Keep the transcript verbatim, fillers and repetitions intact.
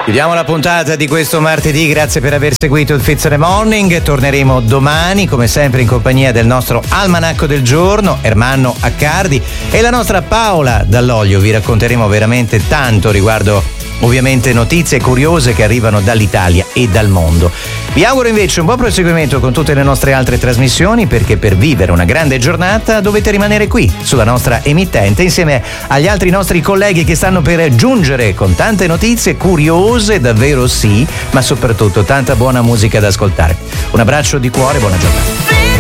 Chiudiamo la puntata di questo martedì, grazie per aver seguito il Fizz in the Morning. Torneremo domani come sempre in compagnia del nostro almanacco del giorno, Ermanno Accardi, e la nostra Paola Dall'Oglio. Vi racconteremo veramente tanto riguardo ovviamente notizie curiose che arrivano dall'Italia e dal mondo. Vi auguro invece un buon proseguimento con tutte le nostre altre trasmissioni, perché per vivere una grande giornata dovete rimanere qui sulla nostra emittente insieme agli altri nostri colleghi che stanno per giungere con tante notizie curiose, davvero sì, ma soprattutto tanta buona musica da ascoltare. Un abbraccio di cuore, buona giornata.